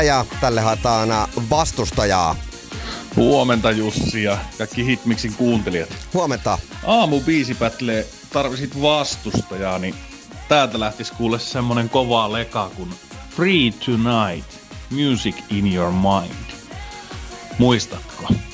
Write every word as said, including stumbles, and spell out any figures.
ja tälle haetaan vastustajaa. Huomenta Jussi ja kaikki Hitmixin kuuntelijat. Huomenta. Aamu biisipätlee, tarvisit vastustajaa, niin täältä lähtis kuule semmonen kova leka kuin Free Tonight, Music in Your Mind. Muistatko?